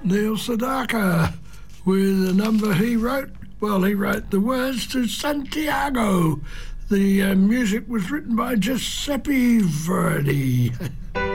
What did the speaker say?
Neil Sedaka with a number he wrote. Well, he wrote the words to Santiago. The music was written by Giuseppe Verdi.